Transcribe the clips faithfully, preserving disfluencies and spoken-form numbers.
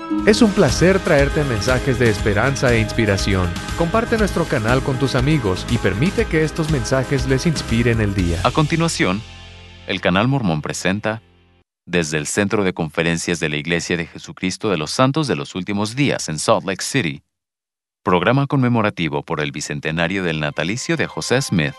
Es un placer traerte mensajes de esperanza e inspiración. Comparte nuestro canal con tus amigos y permite que estos mensajes les inspiren el día. A continuación, el Canal Mormón presenta, desde el Centro de Conferencias de la Iglesia de Jesucristo de los Santos de los Últimos Días en Salt Lake City, programa conmemorativo por el bicentenario del natalicio de José Smith.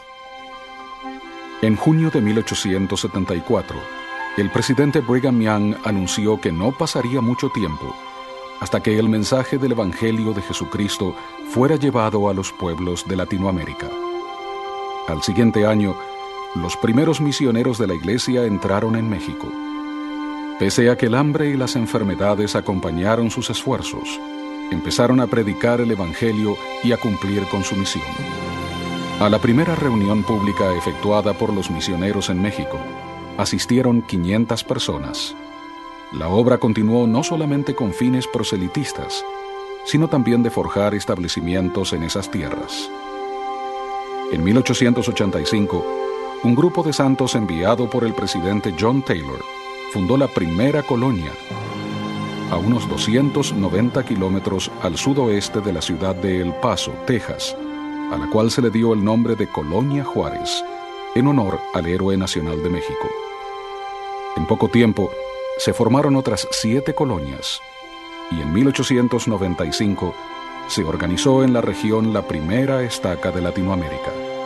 En junio de mil ochocientos setenta y cuatro, el presidente Brigham Young anunció que no pasaría mucho tiempo hasta que el mensaje del Evangelio de Jesucristo fuera llevado a los pueblos de Latinoamérica. Al siguiente año, los primeros misioneros de la Iglesia entraron en México. Pese a que el hambre y las enfermedades acompañaron sus esfuerzos, empezaron a predicar el Evangelio y a cumplir con su misión. A la primera reunión pública efectuada por los misioneros en México, asistieron quinientas personas. La obra continuó no solamente con fines proselitistas, sino también de forjar establecimientos en esas tierras. En mil ochocientos ochenta y cinco, un grupo de santos enviado por el presidente John Taylor fundó la primera colonia, a unos doscientos noventa kilómetros al sudoeste de la ciudad de El Paso, Texas, a la cual se le dio el nombre de Colonia Juárez, en honor al héroe nacional de México. En poco tiempo, se formaron otras siete colonias, y en mil ochocientos noventa y cinco se organizó en la región la primera estaca de Latinoamérica.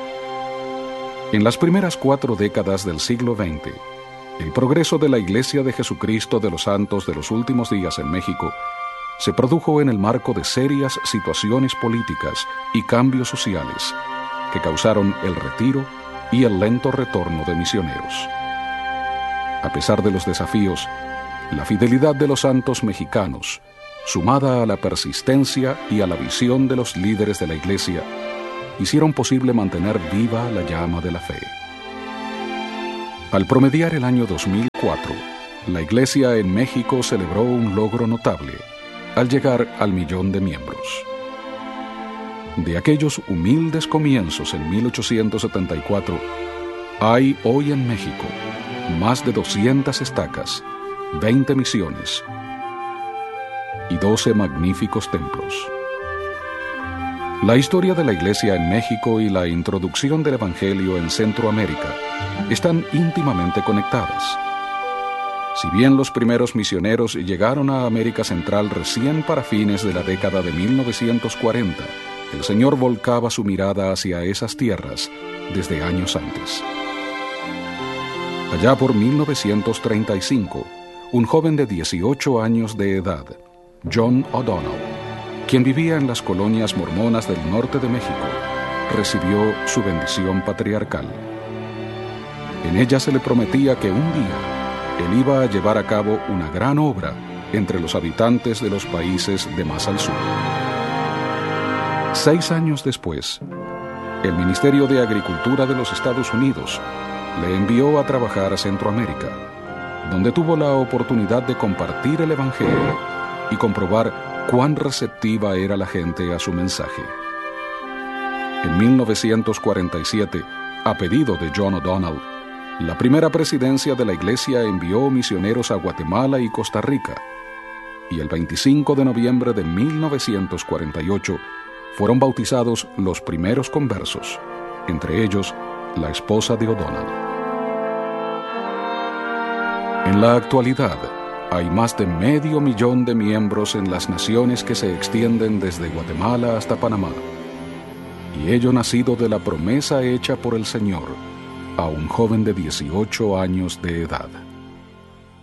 En las primeras cuatro décadas del siglo veinte, el progreso de la Iglesia de Jesucristo de los Santos de los Últimos Días en México se produjo en el marco de serias situaciones políticas y cambios sociales que causaron el retiro y el lento retorno de misioneros. A pesar de los desafíos, la fidelidad de los santos mexicanos, sumada a la persistencia y a la visión de los líderes de la Iglesia, hicieron posible mantener viva la llama de la fe. Al promediar el año dos mil cuatro, la Iglesia en México celebró un logro notable al llegar al millón de miembros. De aquellos humildes comienzos en mil ochocientos setenta y cuatro, hay hoy en México más de doscientas estacas, veinte misiones y doce magníficos templos. La historia de la Iglesia en México y la introducción del Evangelio en Centroamérica están íntimamente conectadas. Si bien los primeros misioneros llegaron a América Central recién para fines de la década de mil novecientos cuarenta, el Señor volcaba su mirada hacia esas tierras desde años antes. Allá por mil novecientos treinta y cinco, un joven de dieciocho años de edad, John O'Donnell, quien vivía en las colonias mormonas del norte de México, recibió su bendición patriarcal. En ella se le prometía que un día él iba a llevar a cabo una gran obra entre los habitantes de los países de más al sur. Seis años después, el Ministerio de Agricultura de los Estados Unidos le envió a trabajar a Centroamérica, donde tuvo la oportunidad de compartir el Evangelio y comprobar cuán receptiva era la gente a su mensaje. En mil novecientos cuarenta y siete, a pedido de John O'Donnell, la primera presidencia de la Iglesia envió misioneros a Guatemala y Costa Rica, y el veinticinco de noviembre de mil novecientos cuarenta y ocho fueron bautizados los primeros conversos, entre ellos la esposa de O'Donnell. En la actualidad, hay más de medio millón de miembros en las naciones que se extienden desde Guatemala hasta Panamá, y ello nacido de la promesa hecha por el Señor a un joven de dieciocho años de edad.